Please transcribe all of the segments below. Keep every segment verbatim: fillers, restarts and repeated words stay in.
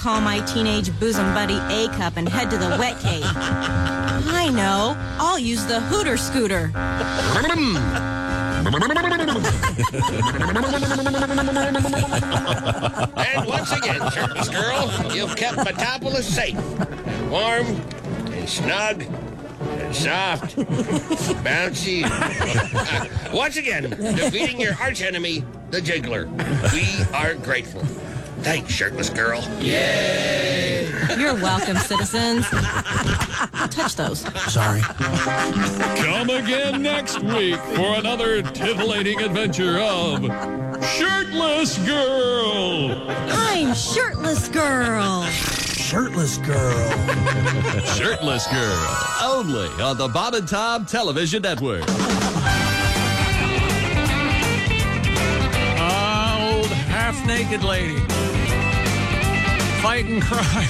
call my teenage bosom buddy A-Cup and head to the wet cave. I know. I'll use the Hooter Scooter. And once again, Shirtless Girl, you've kept Metropolis safe, and warm, and snug, and soft, bouncy. Once again, defeating your archenemy, the Jiggler. We are grateful. Thanks, Shirtless Girl. Yay! You're welcome, citizens. Touch those. Sorry. Come again next week for another titillating adventure of Shirtless Girl. I'm Shirtless Girl. Shirtless Girl. Shirtless Girl. Only on the Bob and Tom Television Network. Old half-naked lady. Fighting crime.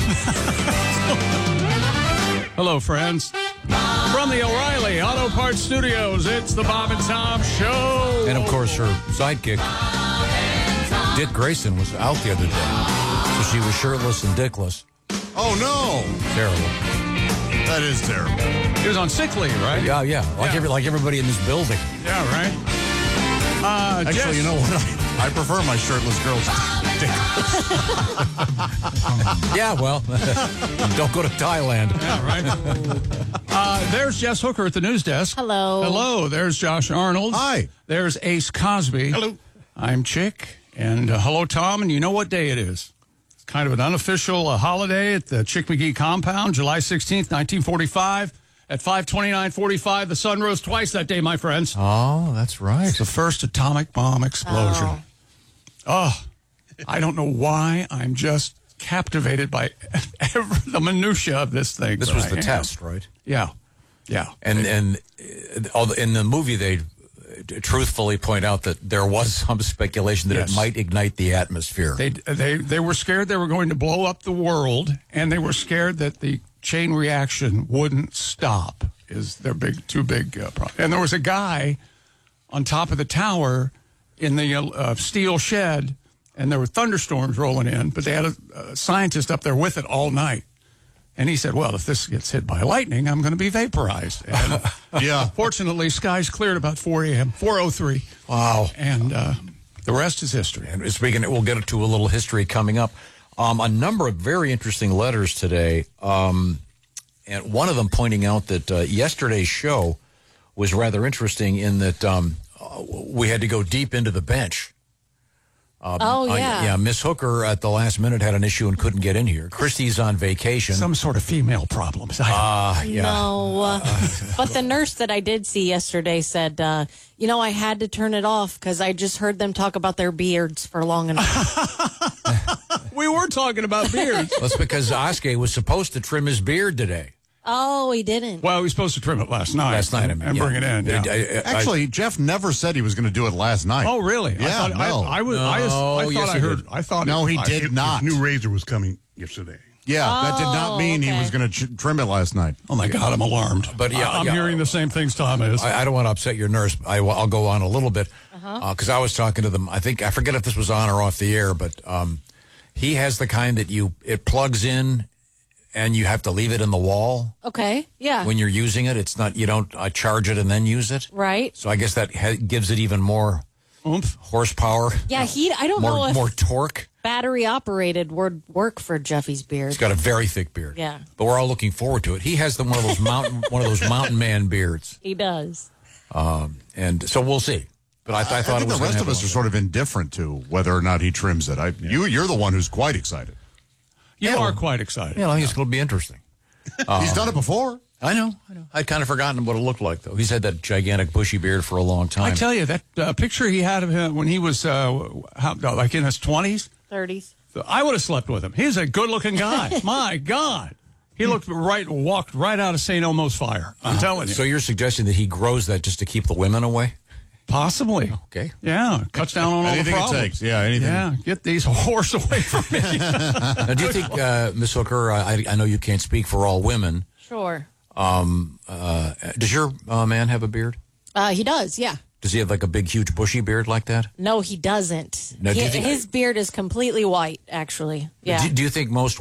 Hello, friends. From the O'Reilly Auto Parts Studios, it's the Bob and Tom Show. And, of course, her sidekick, Dick Grayson, was out the other day. So she was shirtless and dickless. Oh, no. Terrible. That is terrible. He was on sick leave, right? Yeah, yeah. Like, Yeah. Every, like everybody in this building. Yeah, right. Uh, Actually, Jess- you know what? I, I prefer my shirtless girls. Yeah, well, don't go to Thailand. Yeah, right. uh, there's Jess Hooker at the news desk. Hello. Hello. There's Josh Arnold. Hi. There's Ace Cosby. Hello. I'm Chick. And uh, hello, Tom. And you know what day it is? It's kind of an unofficial uh, holiday at the Chick McGee compound, July sixteenth, nineteen forty-five. At five twenty-nine forty-five, the sun rose twice that day, my friends. Oh, that's right. It's the first atomic bomb explosion. Oh. Oh, I don't know why. I'm just captivated by every, the minutia of this thing. This but was I the am. test, right? Yeah, yeah. And and uh, all the- in the movie, they uh, truthfully point out that there was some speculation that Yes. it might ignite the atmosphere. They they they were scared they were going to blow up the world, and they were scared that the chain reaction wouldn't stop. Is their big two big uh, problem? And there was a guy on top of the tower in the uh, steel shed, and there were thunderstorms rolling in, but they had a, a scientist up there with it all night. And he said, well, if this gets hit by lightning, I'm going to be vaporized. And Yeah. fortunately, skies cleared about four a.m., four oh three. Wow. And uh, the rest is history. And speaking, we'll get to a little history coming up. Um, a number of very interesting letters today, um, and one of them pointing out that uh, yesterday's show was rather interesting in that um, uh, we had to go deep into the bench. Um, Oh, uh, yeah. yeah, Miss Hooker at the last minute had an issue and couldn't get in here. Christy's on vacation. Some sort of female problems. I- Ah, yeah. No. Uh, but the nurse that I did see yesterday said, uh, you know, I had to turn it off because I just heard them talk about their beards for long enough. We were talking about beards. That's because Oskay was supposed to trim his beard today. Oh, he didn't. Well, he was supposed to trim it last night. Last night, I and, mean, and yeah. bring it in. Yeah. I- I- I- Actually, Jeff never said he was going to do it last night. Oh, really? Yeah, I thought, no. I, I, was, I, just, I No, thought yes, I he heard. did. I thought No, it, he I- did it- not. His new razor was coming yesterday. Yeah, that did not Oh, mean he okay. was going to ch- trim it last night. Oh my God, I'm alarmed. But, yeah, I, am yeah. hearing the same things Tom is. I, I don't want to upset your nurse. I, will go on a little bit because I was talking to them. I think I forget if this was on or off the air, but um, he has the kind that you it plugs in, and you have to leave it in the wall Okay. Yeah. when you're using it. It's not you don't uh, charge it and then use it. right. So I guess that ha- gives it even more Oomph. horsepower. Yeah, he, I don't know more if more torque. battery operated would work for Jeffy's beard. He's got a very thick beard. Yeah. but we're all looking forward to it. He has the one of those mountain one of those mountain man beards, He does. and so we'll see. But I, I thought I it think was the rest gonna of us have are a- sort of indifferent to whether or not he trims it. I, you, you're the one who's quite excited. You Yeah, are well- quite excited. Yeah, I think it's going to be interesting. He's done it before. I know, I know. I'd kind of forgotten what it looked like, though. He's had that gigantic bushy beard for a long time. I tell you, that uh, picture he had of him when he was uh, how, like in his twenties, thirties. I would have slept with him. He's a good-looking guy. My God. He looked right, walked right out of Saint Elmo's fire. I'm telling you. So you're suggesting that he grows that just to keep the women away? Possibly. Okay. Yeah, cuts down on all the Anything it problems. takes. Yeah, anything. Yeah, get these whores away from me. Now, do you think, uh, Miss Hooker, I, I know you can't speak for all women. Sure. Um, uh, does your uh, man have a beard? Uh, he does, yeah. Does he have like a big, huge, bushy beard like that? No, he doesn't. No, do you He- think- his beard is completely white, actually. Yeah. Do, do you think most